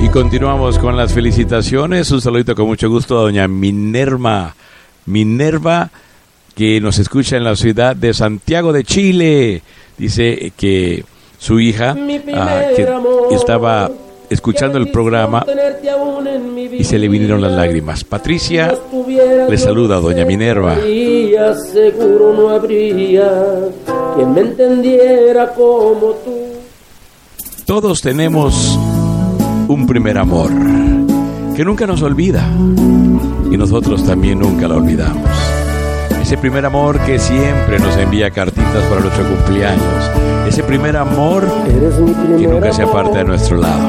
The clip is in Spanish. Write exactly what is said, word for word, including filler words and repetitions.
continuamos con las felicitaciones. Un saludito con mucho gusto a doña Minerva. Minerva, que nos escucha en la ciudad de Santiago de Chile. Dice que su hija ah, que estaba escuchando el programa y se le vinieron las lágrimas. Patricia le saluda a doña Minerva. Seguro no habría quien me entendiera como tú. Todos tenemos un primer amor que nunca nos olvida y nosotros también nunca lo olvidamos. Ese primer amor que siempre nos envía cartitas para nuestro cumpleaños. Ese primer amor que nunca se aparta de nuestro lado.